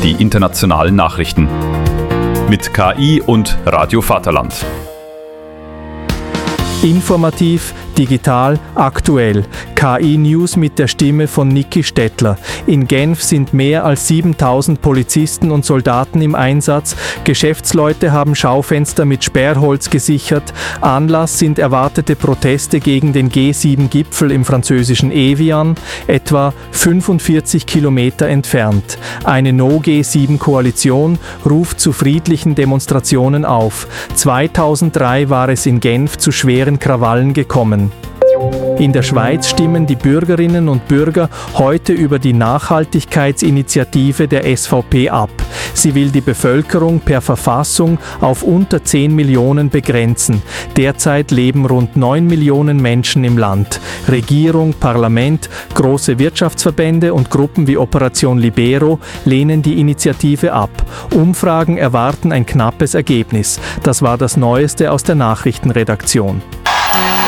die internationalen Nachrichten. Mit KI und Radio Vaterland. Informativ, digital, aktuell. KI-News mit der Stimme von Niki Stettler. In Genf sind mehr als 7000 Polizisten und Soldaten im Einsatz. Geschäftsleute haben Schaufenster mit Sperrholz gesichert. Anlass sind erwartete Proteste gegen den G7-Gipfel im französischen Evian, etwa 45 Kilometer entfernt. Eine No-G7-Koalition ruft zu friedlichen Demonstrationen auf. 2003 war es in Genf zu schweren Krawallen gekommen. In der Schweiz stimmen die Bürgerinnen und Bürger heute über die Nachhaltigkeitsinitiative der SVP ab. Sie will die Bevölkerung per Verfassung auf unter 10 Millionen begrenzen. Derzeit leben rund 9 Millionen Menschen im Land. Regierung, Parlament, große Wirtschaftsverbände und Gruppen wie Operation Libero lehnen die Initiative ab. Umfragen erwarten ein knappes Ergebnis. Das war das Neueste aus der Nachrichtenredaktion.